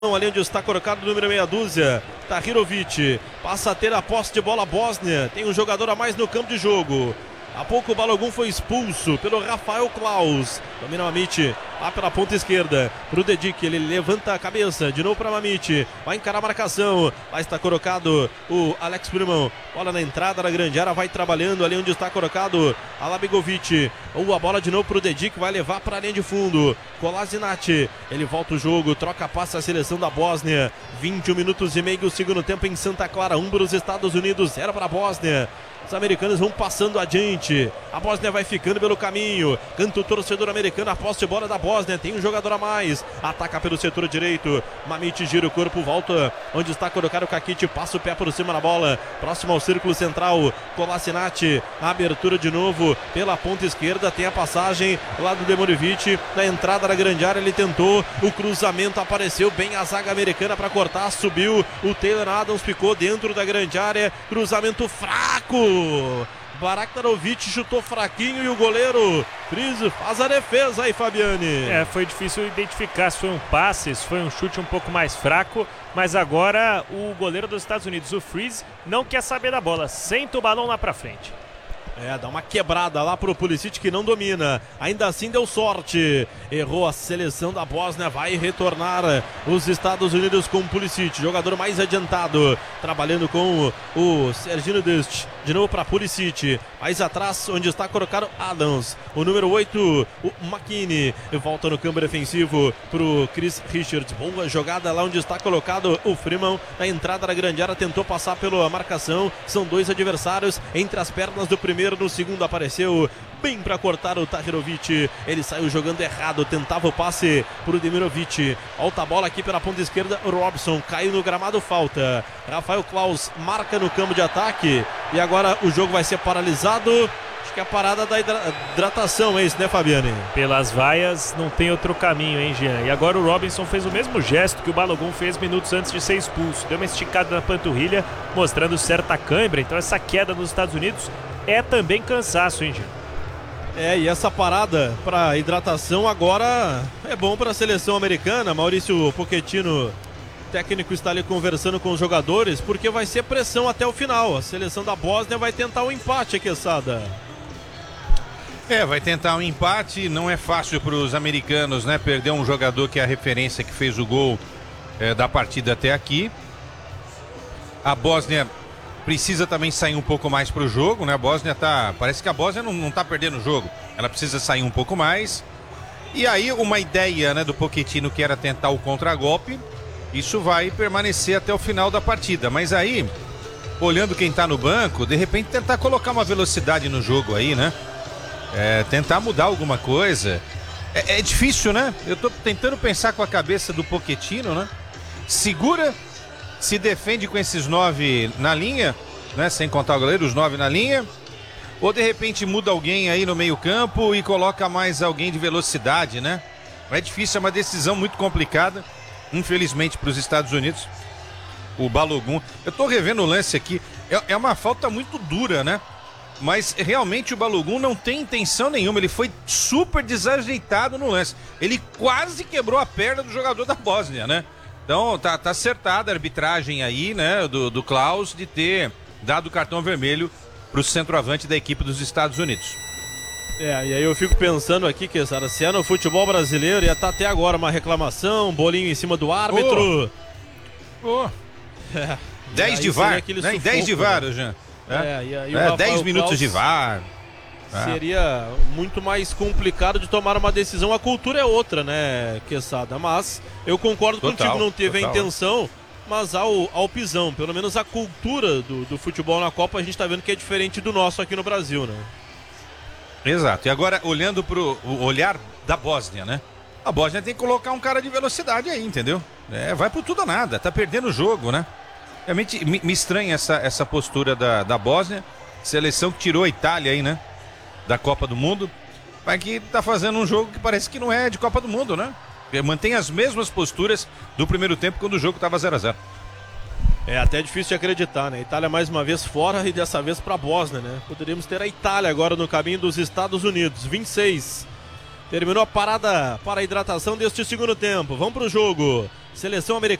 Ali onde está colocado o número meia dúzia, Tahirovic, passa a ter a posse de bola Bósnia, tem um jogador a mais no campo de jogo. Há pouco o Balogun foi expulso pelo Rafael Klaus. Domina Mamit lá pela ponta esquerda pro Dedic, ele levanta a cabeça de novo para Mamit, vai encarar a marcação. Lá está colocado o Alex Primão, bola na entrada da grande área, vai trabalhando ali onde está colocado a Labegovic. Ou a bola de novo pro Dedic, vai levar para a linha de fundo. Kolasinac, ele volta o jogo, troca passe a seleção da Bósnia. 21 minutos e meio do segundo tempo em Santa Clara, 1 para os Estados Unidos, 0 para a Bósnia. Os americanos vão passando adiante. A Bósnia vai ficando pelo caminho. Canta o torcedor americano. A posse de bola da Bósnia. Tem um jogador a mais. Ataca pelo setor direito. Mamit gira o corpo. Volta onde está colocado o Kakic. Passa o pé por cima da bola. Próximo ao círculo central. Kolasinac. Abertura de novo pela ponta esquerda. Tem a passagem lá do Demorovic. Na entrada da grande área ele tentou. O cruzamento apareceu bem a zaga americana para cortar. Subiu. O Taylor Adams ficou dentro da grande área. Cruzamento fraco. Baraktarovic chutou fraquinho e o goleiro Friz faz a defesa aí, Fabiane. Foi difícil identificar se foi um passe, se foi um chute um pouco mais fraco, mas agora o goleiro dos Estados Unidos, o Friz, não quer saber da bola, senta o balão lá pra frente. Dá uma quebrada lá pro Pulisic que não domina. Ainda assim deu sorte. Errou a seleção da Bósnia. Vai retornar os Estados Unidos com o Pulisic, jogador mais adiantado. Trabalhando com o Serginho Dust. De novo para Pulisic. Mais atrás, onde está colocado Adams. O número 8, o McKinney. Volta no campo defensivo pro Chris Richards. Boa jogada lá onde está colocado o Freeman. Na entrada da grande área, tentou passar pela marcação. São dois adversários entre as pernas do primeiro. No segundo apareceu bem para cortar o Tahirovic. Ele saiu jogando errado, tentava o passe pro Demirovic. Alta bola aqui pela ponta esquerda, o Robson caiu no gramado, falta. Rafael Klaus marca no campo de ataque e agora o jogo vai ser paralisado. Acho que é a parada da hidratação, é isso, né, Fabiane? Pelas vaias não tem outro caminho, hein, Jean? E agora o Robinson fez o mesmo gesto que o Balogun fez minutos antes de ser expulso. Deu uma esticada na panturrilha, mostrando certa cãibra. Então essa queda nos Estados Unidos é também cansaço, hein, Jean? E essa parada para hidratação agora é bom para a seleção americana. Maurício Pochettino, técnico, está ali conversando com os jogadores, porque vai ser pressão até o final. A seleção da Bósnia vai tentar um empate, Quesada. Vai tentar um empate. Não é fácil para os americanos, né? Perder um jogador que é a referência, que fez o gol da partida até aqui. A Bósnia precisa também sair um pouco mais para o jogo, né? Parece que a Bósnia não está perdendo o jogo. Ela precisa sair um pouco mais. E aí uma ideia, né, do Pochettino, que era tentar o contragolpe. Isso vai permanecer até o final da partida. Mas aí, olhando quem está no banco, de repente tentar colocar uma velocidade no jogo aí, né? Tentar mudar alguma coisa. É difícil, né? Eu tô tentando pensar com a cabeça do Pochettino, né? Segura, se defende com esses 9 na linha, né? Sem contar o goleiro, os 9 na linha. Ou de repente muda alguém aí no meio campo e coloca mais alguém de velocidade, né? É difícil, é uma decisão muito complicada, infelizmente, para os Estados Unidos. O Balogun, eu tô revendo o lance aqui, é uma falta muito dura, né? Mas realmente o Balogun não tem intenção nenhuma, ele foi super desajeitado no lance. Ele quase quebrou a perna do jogador da Bósnia, né? Então tá acertada a arbitragem aí, né, do Klaus, de ter dado o cartão vermelho pro centroavante da equipe dos Estados Unidos. E aí eu fico pensando aqui, que se é no futebol brasileiro, ia estar até agora uma reclamação, bolinho em cima do árbitro. 10 de VAR, né? 10 de VAR, Jean. 10 minutos Klaus de VAR. Seria muito mais complicado de tomar uma decisão. A cultura é outra, né, Quesada? Mas eu concordo contigo, não teve a intenção, mas ao pisão. Pelo menos a cultura do futebol na Copa a gente tá vendo que é diferente do nosso aqui no Brasil, né? Exato. E agora, olhando pro olhar da Bósnia, né? A Bósnia tem que colocar um cara de velocidade aí, entendeu? Vai por tudo ou nada, tá perdendo o jogo, né? Realmente me estranha essa postura da Bósnia. Seleção que tirou a Itália aí, né? Da Copa do Mundo, mas que tá fazendo um jogo que parece que não é de Copa do Mundo, né? Mantém as mesmas posturas do primeiro tempo, quando o jogo tava 0-0. É até difícil de acreditar, né? Itália mais uma vez fora e dessa vez para a Bósnia, né? Poderíamos ter a Itália agora no caminho dos Estados Unidos. 26. Terminou a parada para a hidratação deste segundo tempo. Vamos pro jogo. Seleção americana.